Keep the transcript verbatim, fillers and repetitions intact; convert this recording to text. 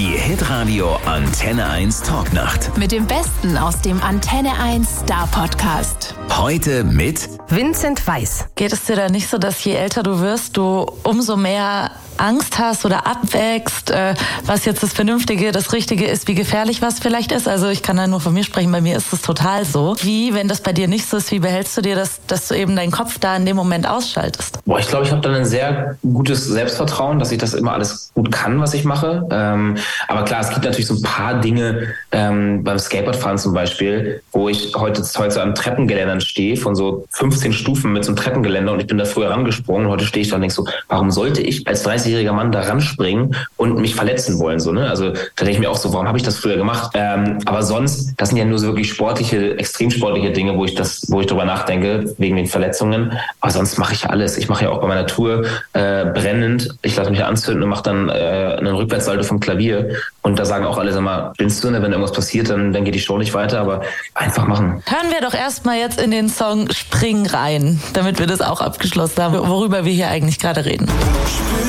Die Hitradio Antenne eins Talknacht. Mit dem Besten aus dem Antenne eins Star Podcast. Heute mit Vincent Weiss. Geht es dir da nicht so, dass je älter du wirst, du umso mehr Angst hast oder abwägst, äh, was jetzt das Vernünftige, das Richtige ist, wie gefährlich was vielleicht ist? Also ich kann da nur von mir sprechen, bei mir ist es total so. Wie, wenn das bei dir nicht so ist, wie behältst du dir das, dass du eben deinen Kopf da in dem Moment ausschaltest? Boah, ich glaube, ich habe dann ein sehr gutes Selbstvertrauen, dass ich das immer alles gut kann, was ich mache. Ähm, aber klar, es gibt natürlich so ein paar Dinge, ähm, beim Skateboardfahren zum Beispiel, wo ich heute, heute an Treppengeländern stehe, von so fünfzehn Stufen mit so einem Treppengeländer, und ich bin da früher rangesprungen, und heute stehe ich da und denke so, warum sollte ich als dreißigjähriger Mann da ranspringen und mich verletzen wollen? So, ne? Also da denke ich mir auch so, warum habe ich das früher gemacht? Ähm, aber sonst, das sind ja nur so wirklich sportliche, extrem sportliche Dinge, wo ich das, wo ich drüber nachdenke, wegen den Verletzungen. Aber sonst mache ich ja alles. Ich mache ja auch bei meiner Tour äh, brennend, ich lasse mich anzünden und mache dann äh, einen Rückwärtssalto vom Klavier. Und da sagen auch alle, sag mal, spinnst du, ne? Wenn irgendwas passiert, dann, dann geht die Show nicht weiter, aber einfach machen. Hören wir doch erstmal jetzt in den Song Spring rein, damit wir das auch abgeschlossen haben, worüber wir hier eigentlich gerade reden.